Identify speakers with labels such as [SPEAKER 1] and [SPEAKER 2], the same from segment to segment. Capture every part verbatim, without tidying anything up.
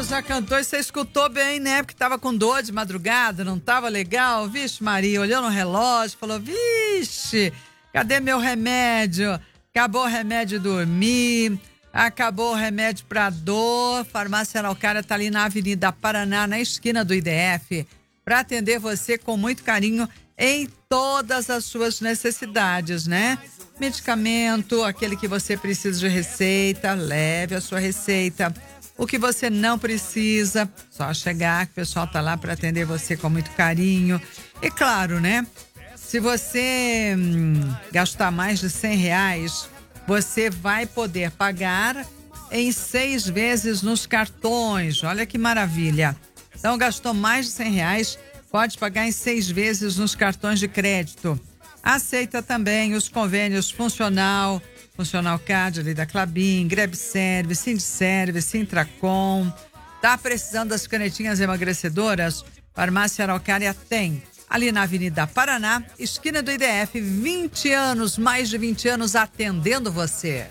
[SPEAKER 1] já cantou e você escutou bem, né? Porque tava com dor de madrugada, não tava legal. Vixe, Maria, olhou no relógio, falou, vixe, cadê meu remédio? Acabou o remédio dormir, acabou o remédio pra dor. Farmácia Araucária tá ali na Avenida Paraná, na esquina do I D F, para atender você com muito carinho em todas as suas necessidades, né? Medicamento, aquele que você precisa de receita, leve a sua receita. O que você não precisa, só chegar, que o pessoal tá lá para atender você com muito carinho. E claro, né? Se você hum, gastar mais de cem reais, você vai poder pagar em seis vezes nos cartões. Olha que maravilha. Então, gastou mais de cem reais, pode pagar em seis vezes nos cartões de crédito. Aceita também os convênios Funcional, Funcional Card ali da Klabin, Grebserve, Sindserve, Sintracom. Tá precisando das canetinhas emagrecedoras? Farmácia Araucária tem. Ali na Avenida Paraná, esquina do I D F, vinte anos, mais de vinte anos atendendo você.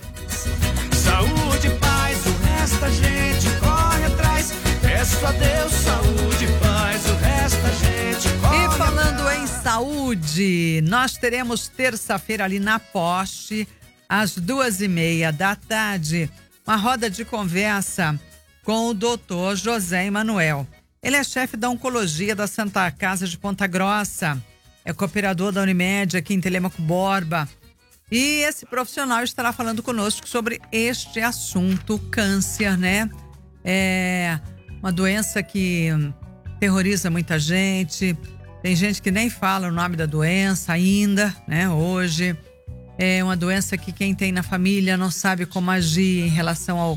[SPEAKER 2] Saúde e paz, o resto a gente corre atrás. Peço a Deus saúde e paz, o resto a gente corre
[SPEAKER 1] E falando
[SPEAKER 2] atrás.
[SPEAKER 1] em saúde, nós teremos terça-feira ali na Poste, às duas e meia da tarde, uma roda de conversa com o doutor José Emanuel. Ele é chefe da Oncologia da Santa Casa de Ponta Grossa, é cooperador da Unimed aqui em Telêmaco Borba. E esse profissional estará falando conosco sobre este assunto, câncer, né? É uma doença que terroriza muita gente. Tem gente que nem fala o nome da doença ainda, né? Hoje é uma doença que quem tem na família não sabe como agir em relação ao,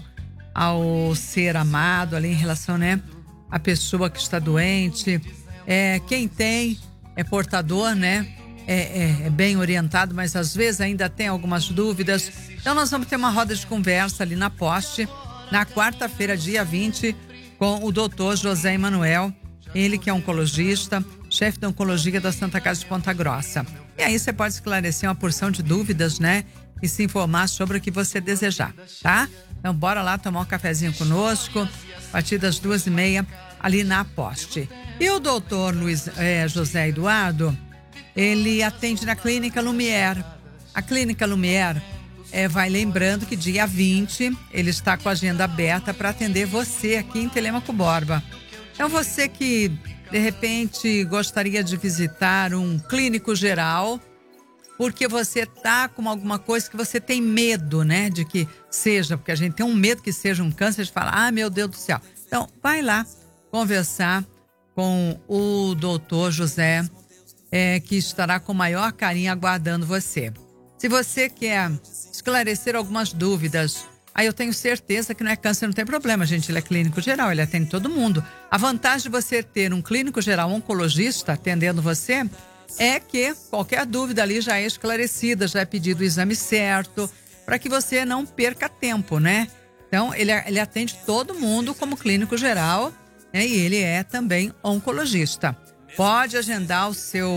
[SPEAKER 1] ao ser amado, ali em relação, né? A pessoa que está doente. É, quem tem é portador, né? É, é, é bem orientado, mas às vezes ainda tem algumas dúvidas. Então nós vamos ter uma roda de conversa ali na Poste, na quarta-feira, dia vinte, com o doutor José Emanuel, ele que é oncologista, chefe da Oncologia da Santa Casa de Ponta Grossa. E aí você pode esclarecer uma porção de dúvidas, né? E se informar sobre o que você desejar, tá? Então bora lá tomar um cafezinho conosco, a partir das duas e meia, ali na Poste. E o doutor Luiz, é, José Eduardo, ele atende na Clínica Lumière. A Clínica Lumière, é, vai lembrando que dia vinte ele está com a agenda aberta para atender você aqui em Telêmaco Borba. Então você que de repente gostaria de visitar um clínico geral, porque você tá com alguma coisa que você tem medo, né, de que seja, porque a gente tem um medo que seja um câncer, de falar, ah, meu Deus do céu. Então, vai lá conversar com o doutor José, é, que estará com o maior carinho aguardando você. Se você quer esclarecer algumas dúvidas, aí eu tenho certeza que não é câncer, não tem problema, gente. Ele é clínico geral, ele atende todo mundo. A vantagem de você ter um clínico geral oncologista atendendo você é que qualquer dúvida ali já é esclarecida, já é pedido o exame certo, para que você não perca tempo, né? Então, ele, ele atende todo mundo como clínico geral, né? E ele é também oncologista. Pode agendar o seu,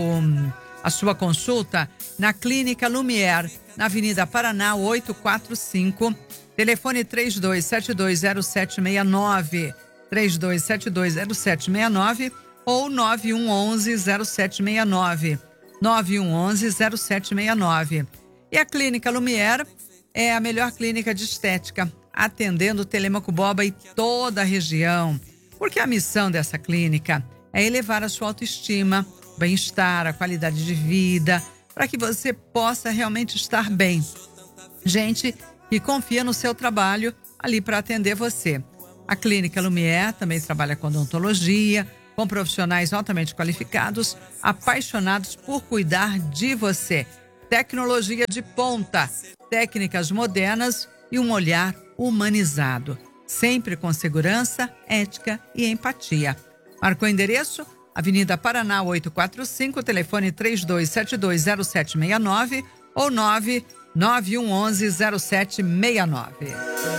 [SPEAKER 1] a sua consulta na Clínica Lumière, na Avenida Paraná oitocentos e quarenta e cinco, telefone três dois sete dois zero sete seis nove, três dois sete dois zero sete seis nove ou nove um um um zero sete seis nove, nove um um um zero sete seis nove. E a Clínica Lumière é a melhor clínica de estética, atendendo Telêmaco Borba e toda a região, porque a missão dessa clínica é elevar a sua autoestima, bem-estar, a qualidade de vida, para que você possa realmente estar bem. Gente que confia no seu trabalho ali para atender você. A Clínica Lumière também trabalha com odontologia, com profissionais altamente qualificados, apaixonados por cuidar de você. Tecnologia de ponta, técnicas modernas e um olhar humanizado. Sempre com segurança, ética e empatia. Marcou o endereço? Avenida Paraná oitocentos e quarenta e cinco, telefone três dois sete dois zero sete seis nove ou nove nove um um zero sete seis nove.